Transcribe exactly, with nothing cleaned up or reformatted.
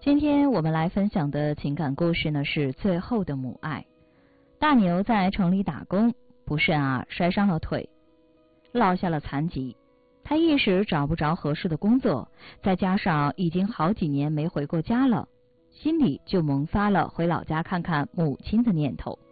今天我们来分享的情感故事呢，是最后的母爱。大牛在城里打工，不慎啊摔伤了腿，落下了残疾。他一时找不着合适的工作，再加上已经好几年没回过家了，心里就萌发了回老家看看母亲的念头。